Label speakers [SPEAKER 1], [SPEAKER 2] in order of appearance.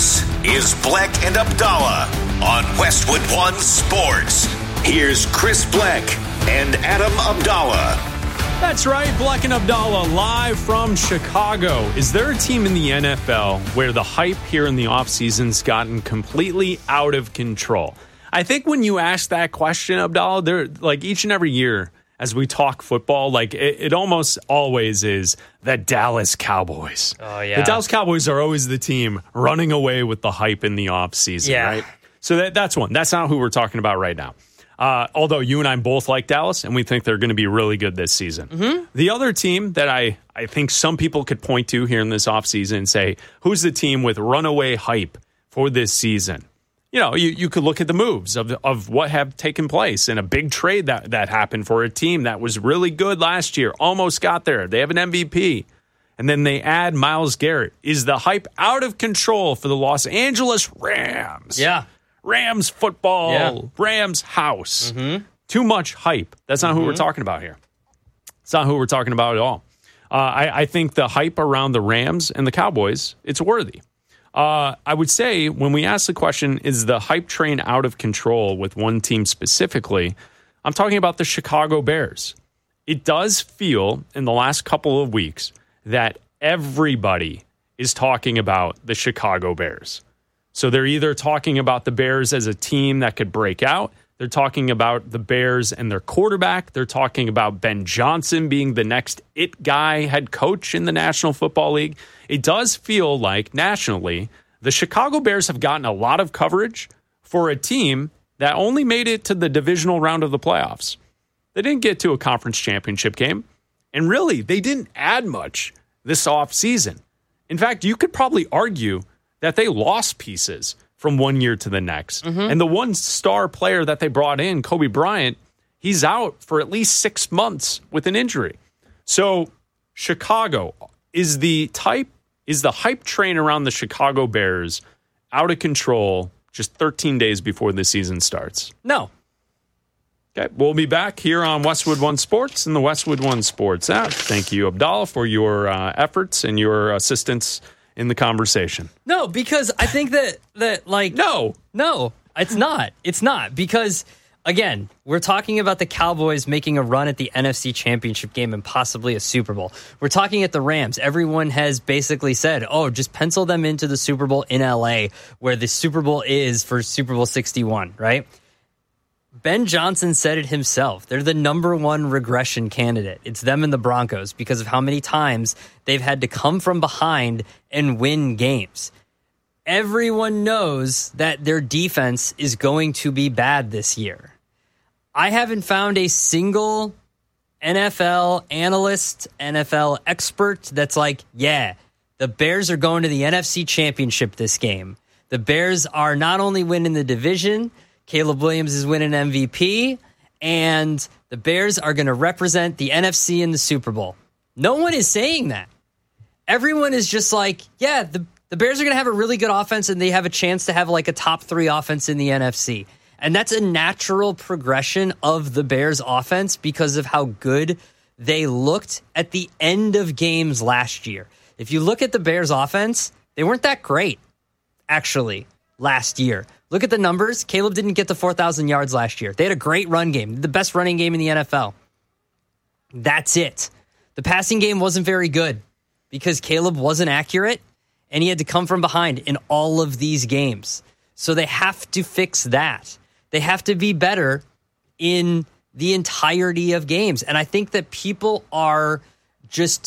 [SPEAKER 1] This is Bleck and Abdallah on Westwood One Sports. Here's Chris Bleck and Adam Abdallah.
[SPEAKER 2] That's right, Bleck and Abdallah live from Chicago. Is there a team in the NFL where the hype here in the offseason's gotten completely out of control? I think when you ask that question, Abdallah, there, like each and every year as we talk football, like it almost always is the Dallas Cowboys.
[SPEAKER 3] Oh, yeah.
[SPEAKER 2] The Dallas Cowboys are always the team running away with the hype in the offseason, right? So that's one. That's not who we're talking about right now. Although you and I both like Dallas, and we think they're going to be really good this season. Mm-hmm. The other team that I think some people could point to here in this offseason and say, who's the team with runaway hype for this season? You know, you could look at the moves of what have taken place and a big trade that happened for a team that was really good last year, almost got there. They have an MVP. And then they add Myles Garrett. Is the hype out of control for the Los Angeles Rams?
[SPEAKER 3] Yeah.
[SPEAKER 2] Rams football, Rams house. Mm-hmm. Too much hype. That's not who we're talking about here. It's not who we're talking about at all. I think the hype around the Rams and the Cowboys, it's worthy. I would say when we ask the question, is the hype train out of control with one team specifically, I'm talking about the Chicago Bears. It does feel in the last couple of weeks that everybody is talking about the Chicago Bears. So they're either talking about the Bears as a team that could break out. They're talking about the Bears and their quarterback. They're talking about Ben Johnson being the next it guy head coach in the National Football League. It does feel like nationally, the Chicago Bears have gotten a lot of coverage for a team that only made it to the divisional round of the playoffs. They didn't get to a conference championship game. And really, they didn't add much this offseason. In fact, you could probably argue that they lost pieces from one year to the next. Mm-hmm. And the one star player that they brought in, Kobe Bryant, he's out for at least 6 months with an injury. So Chicago, is the hype train around the Chicago Bears out of control just 13 days before the season starts?
[SPEAKER 3] No.
[SPEAKER 2] Okay, we'll be back here on Westwood One Sports and the Westwood One Sports app. Thank you, Abdallah, for your efforts and your assistance in the conversation.
[SPEAKER 3] No, because I think that like... No, it's not. It's not. Because, again, we're talking about the Cowboys making a run at the NFC Championship game and possibly a Super Bowl. We're talking at the Rams. Everyone has basically said, just pencil them into the Super Bowl in L.A., where the Super Bowl is for Super Bowl 61, right? Ben Johnson said it himself. They're the number one regression candidate. It's them and the Broncos because of how many times they've had to come from behind and win games. Everyone knows that their defense is going to be bad this year. I haven't found a single NFL analyst, NFL expert that's like, yeah, the Bears are going to the NFC Championship this game. The Bears are not only winning the division, Caleb Williams is winning MVP, and the Bears are going to represent the NFC in the Super Bowl. No one is saying that. Everyone is just like, yeah, the Bears are going to have a really good offense, and they have a chance to have like a top 3 offense in the NFC. And that's a natural progression of the Bears offense because of how good they looked at the end of games last year. If you look at the Bears offense, they weren't that great, actually, last year. Look at the numbers. Caleb didn't get to 4,000 yards last year. They had a great run game, the best running game in the NFL. That's it. The passing game wasn't very good because Caleb wasn't accurate, and he had to come from behind in all of these games. So they have to fix that. They have to be better in the entirety of games. And I think that people are just